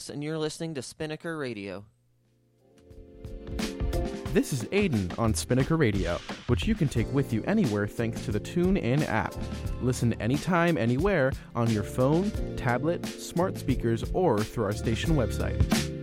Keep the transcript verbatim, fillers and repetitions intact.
and you're listening to Spinnaker Radio. This is Aiden on Spinnaker Radio, which you can take with you anywhere thanks to the TuneIn app. Listen anytime, anywhere on your phone, tablet, smart speakers, or through our station website.